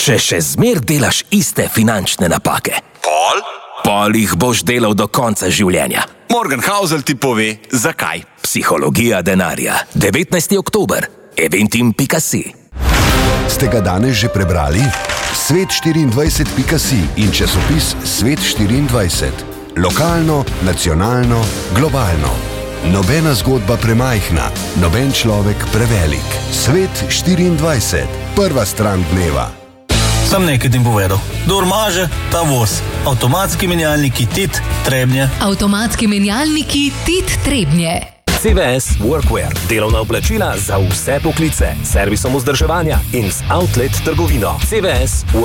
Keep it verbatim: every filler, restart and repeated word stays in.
Če še zmer delaš iste finančne napake, Pol? pol jih boš delal do konca življenja. Morgan Housel ti pove, zakaj. Psihologija denarja. devetnajsti oktober. eventim pika si. Ste ga danes že prebrali? svet štiriindvajset pika si in časopis Svet štiriindvajset. Lokalno, nacionalno, globalno. Nobena zgodba premajhna, noben človek prevelik. Svet štiriindvajset. Prva stran dneva. Sam nekaj ti povedal. Kdor maže, ta voz. Avtomatski menjalniki Tit Trebnje. Avtomatski menjalniki Tit Trebnje. C V S Workwear. Delovna oblačila za vse poklice. Servisom vzdrževanja in z outlet trgovino. C V S